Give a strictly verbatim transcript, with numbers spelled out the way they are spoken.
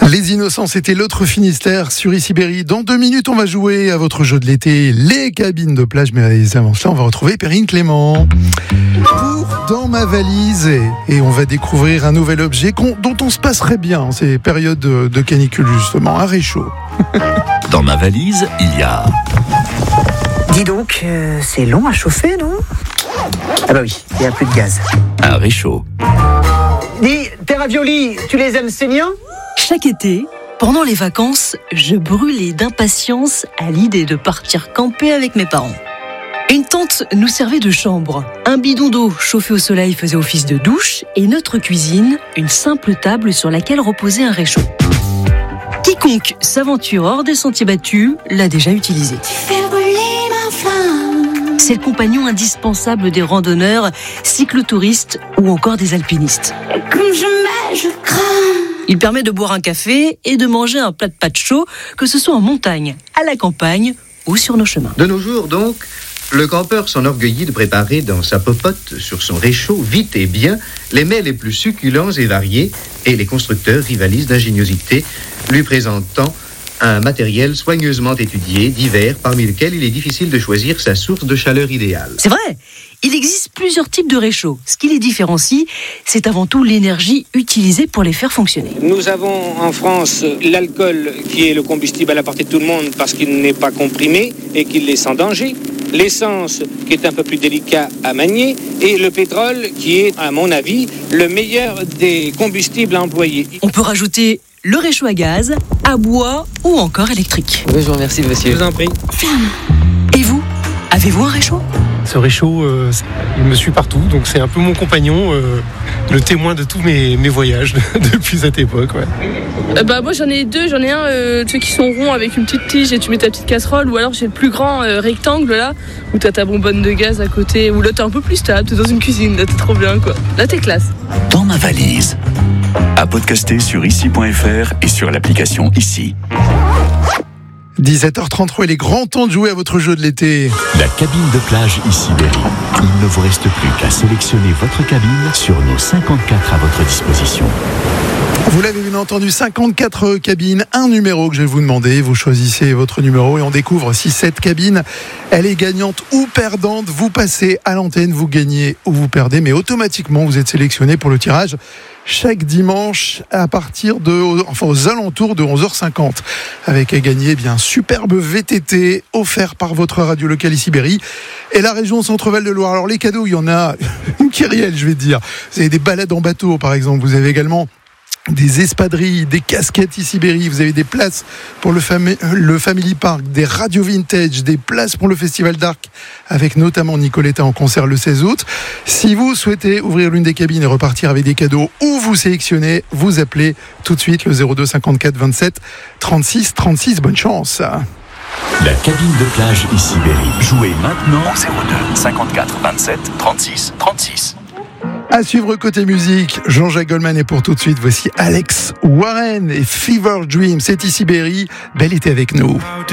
Les Innocents, c'était l'autre Finistère sur Issy-Berry. Dans deux minutes, on va jouer à votre jeu de l'été, les cabines de plage. Mais avant cela, on va retrouver Perrine Clément pour Dans ma valise. Et, et on va découvrir un nouvel objet dont on se passerait bien en ces périodes de, de canicule, justement, un réchaud. Dans ma valise, il y a... Dis donc, euh, c'est long à chauffer, non ? Ah bah oui, il n'y a plus de gaz. Un réchaud. Dis, tes raviolis, tu les aimes saignants ? Chaque été, pendant les vacances, je brûlais d'impatience à l'idée de partir camper avec mes parents. Une tente nous servait de chambre, un bidon d'eau chauffé au soleil faisait office de douche et notre cuisine, une simple table sur laquelle reposait un réchaud. Quiconque s'aventure hors des sentiers battus l'a déjà utilisé. C'est le compagnon indispensable des randonneurs, cyclotouristes ou encore des alpinistes. Comme je mets, je crains. Il permet de boire un café et de manger un plat de pâtes chaud, que ce soit en montagne, à la campagne ou sur nos chemins. De nos jours, donc, le campeur s'enorgueillit de préparer dans sa popote, sur son réchaud, vite et bien, les mets les plus succulents et variés, et les constructeurs rivalisent d'ingéniosité, lui présentant un matériel soigneusement étudié, divers, parmi lesquels il est difficile de choisir sa source de chaleur idéale. C'est vrai, il existe plusieurs types de réchauds. Ce qui les différencie, c'est avant tout l'énergie utilisée pour les faire fonctionner. Nous avons en France l'alcool qui est le combustible à la portée de tout le monde parce qu'il n'est pas comprimé et qu'il est sans danger. L'essence qui est un peu plus délicat à manier et le pétrole qui est, à mon avis, le meilleur des combustibles à employer. On peut rajouter le réchaud à gaz, à bois ou encore électrique. Oui, je vous remercie, monsieur. Je vous en prie. Et vous, avez-vous un réchaud ? Ce réchaud, euh, il me suit partout, donc c'est un peu mon compagnon, euh, le témoin de tous mes, mes voyages depuis cette époque. Ouais. Euh, bah, moi j'en ai deux, j'en ai un euh, ceux qui sont ronds avec une petite tige et tu mets ta petite casserole, ou alors j'ai le plus grand euh, rectangle là, où t'as ta bonbonne de gaz à côté, ou là t'es un peu plus stable, t'es dans une cuisine, là t'es trop bien quoi. Là t'es classe. Dans ma valise. À podcaster sur ici point f r et sur l'application Ici. dix-sept heures trente-trois, il est grand temps de jouer à votre jeu de l'été. La cabine de plage Issy-Berry. Il ne vous reste plus qu'à sélectionner votre cabine sur nos cinquante-quatre à votre disposition. Vous l'avez bien entendu, cinquante-quatre cabines, un numéro que je vais vous demander. Vous choisissez votre numéro et on découvre si cette cabine, elle est gagnante ou perdante. Vous passez à l'antenne, vous gagnez ou vous perdez, mais automatiquement vous êtes sélectionné pour le tirage chaque dimanche à partir de, enfin aux alentours de onze heures cinquante, avec à gagner eh bien un superbe V T T offert par votre radio locale Issy-Berry et la région Centre-Val de Loire. Alors les cadeaux, il y en a une kyrielle, je vais te dire. Vous avez des balades en bateau, par exemple. Vous avez également des espadrilles, des casquettes Issy-Berry, vous avez des places pour le, fami- le Family Park, des radios vintage, des places pour le Festival d'Arc, avec notamment Nicoletta en concert le seize août. Si vous souhaitez ouvrir l'une des cabines et repartir avec des cadeaux, ou vous sélectionnez, vous appelez tout de suite le zéro deux cinquante-quatre vingt-sept trente-six trente-six. Bonne chance. La cabine de plage Issy-Berry. Jouez maintenant au zéro deux cinquante-quatre vingt-sept trente-six trente-six. À suivre côté musique, Jean-Jacques Goldman, et pour tout de suite, voici Alex Warren et Fever Dream. C'est Issy-Berry. Bel été avec nous.